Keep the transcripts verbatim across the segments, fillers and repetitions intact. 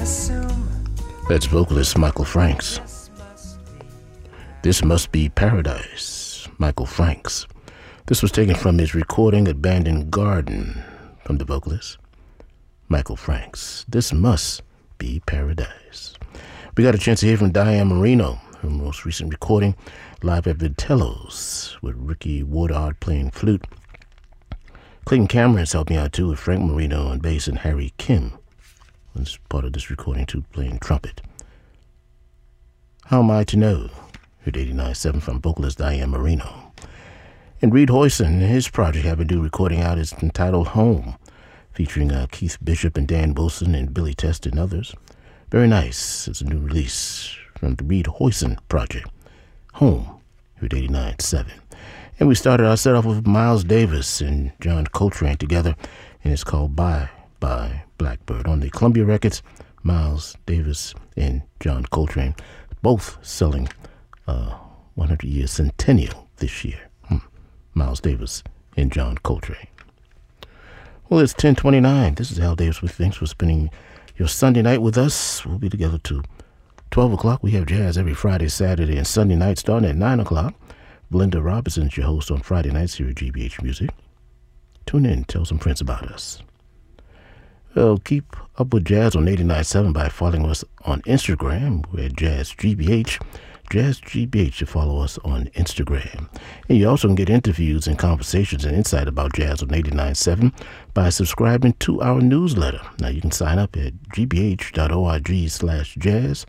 That's vocalist Michael Franks. This Must Be Paradise, Michael Franks. This was taken from his recording Abandoned Garden from the vocalist Michael Franks. This Must Be Paradise. We got a chance to hear from Diane Marino, her most recent recording, live at Vitello's, with Ricky Woodard playing flute. Clayton Cameron's helped me out too, with Frank Marino on bass and Harry Kim was part of this recording too, playing trumpet. How Am I to Know? Heard eighty-nine point seven from vocalist Diane Marino. And Reed Hoyson, his project having a new recording out, is entitled Home, featuring uh, Keith Bishop and Dan Wilson and Billy Test and others. Very nice. It's a new release from the Reed Hoyson project. Home, here at eighty-nine point seven. And we started our set off with Miles Davis and John Coltrane together, and it's called Bye Bye Blackbird on the Columbia Records. Miles Davis and John Coltrane, both selling uh, one hundred year centennial this year. Hmm. Miles Davis and John Coltrane. Well, it's ten twenty-nine. This is Al Davis with Thanks for spending your Sunday night with us. We'll be together till twelve o'clock. We have jazz every Friday, Saturday, and Sunday night starting at nine o'clock. Belinda Robinson's your host on Friday nights here at G B H Music. Tune in, tell some friends about us. Well, keep up with Jazz on eighty-nine point seven by following us on Instagram. We're at Jazz G B H. Jazz G B H to follow us on Instagram. And you also can get interviews and conversations and insight about jazz on eighty-nine point seven by subscribing to our newsletter. Now you can sign up at gbh.org slash jazz,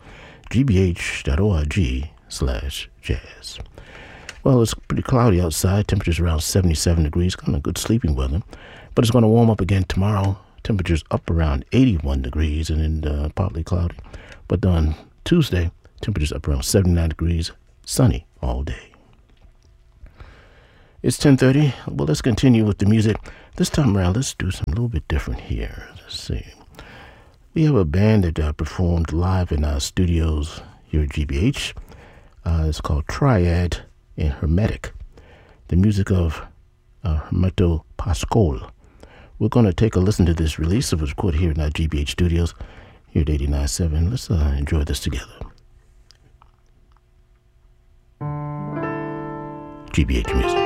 gbh.org slash jazz. Well, it's pretty cloudy outside. Temperatures around seventy-seven degrees, kind of good sleeping weather. But it's going to warm up again tomorrow. Temperatures up around eighty-one degrees and then uh, partly cloudy. But on Tuesday, temperatures up around seventy-nine degrees, sunny all day. It's ten thirty. Well, let's continue with the music. This time around, let's do something a little bit different here. Let's see. We have a band that uh, performed live in our studios here at G B H. Uh, it's called Triad and Hermetic. The music of uh, Hermeto Pascoal. We're going to take a listen to this release. It was recorded here in our G B H studios here at eighty-nine point seven. Let's uh, enjoy this together. G B H Music.